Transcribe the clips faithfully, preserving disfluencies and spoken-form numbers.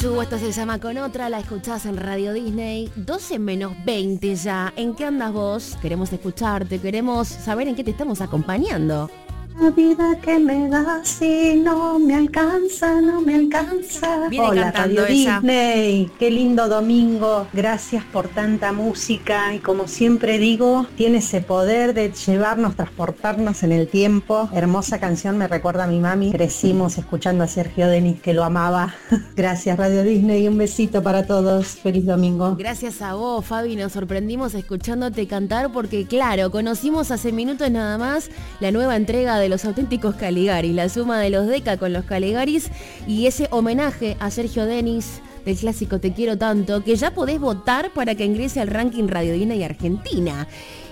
Ayu, esto se llama Con Otra, la escuchás en Radio Disney, doce menos veinte ya. ¿En qué andas vos? Queremos escucharte, queremos saber en qué te estamos acompañando. La vida que me das si no me alcanza, no me alcanza. Viene Hola cantando Radio ella. Disney, qué lindo domingo, gracias por tanta música y como siempre digo, tiene ese poder de llevarnos, transportarnos en el tiempo. Hermosa canción, me recuerda a mi mami, crecimos escuchando a Sergio Denis que lo amaba. Gracias Radio Disney, un besito para todos, feliz domingo. Gracias a vos, Fabi, nos sorprendimos escuchándote cantar porque claro, conocimos hace minutos nada más la nueva entrega de Los Auténticos Caligaris, la suma de los Deca con los Caligaris y ese homenaje a Sergio Denis del clásico Te Quiero Tanto, que ya podés votar para que ingrese al ranking Radio Disney Argentina.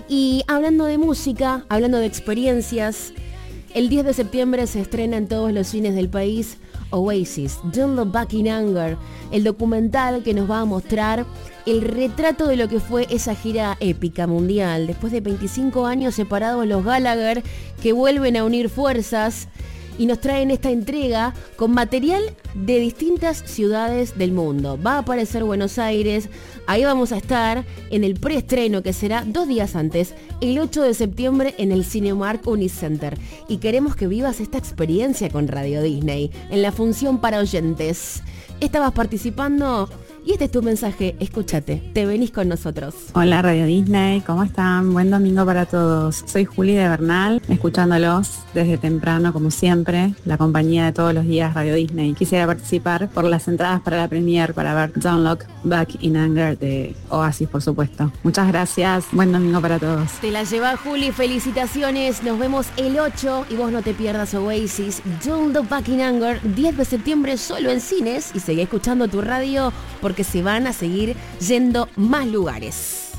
Y hablando de música, hablando de experiencias, el diez de septiembre se estrena en todos los cines del país Oasis, Don't Look Back in Anger, el documental que nos va a mostrar el retrato de lo que fue esa gira épica mundial. Después de veinticinco años separados, los Gallagher que vuelven a unir fuerzas y nos traen esta entrega con material de distintas ciudades del mundo. Va a aparecer Buenos Aires, ahí vamos a estar en el preestreno que será dos días antes, el ocho de septiembre en el Cinemark Unicenter. Y queremos que vivas esta experiencia con Radio Disney en la función para oyentes. ¿Estabas participando? Y este es tu mensaje, escúchate, te venís con nosotros. Hola Radio Disney, ¿cómo están? Buen domingo para todos. Soy Juli de Bernal, escuchándolos desde temprano como siempre, la compañía de todos los días Radio Disney. Quisiera participar por las entradas para la premiere para ver Don't Look Back in Anger de Oasis, por supuesto. Muchas gracias, buen domingo para todos. Te la lleva Juli, felicitaciones, nos vemos el ocho y vos no te pierdas Oasis, Don't Look Back in Anger, diez de septiembre solo en cines y seguí escuchando tu radio porque se van a seguir yendo más lugares.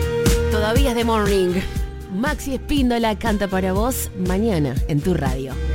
Todavía es The Morning. Maxi Espíndola canta para vos mañana en tu radio.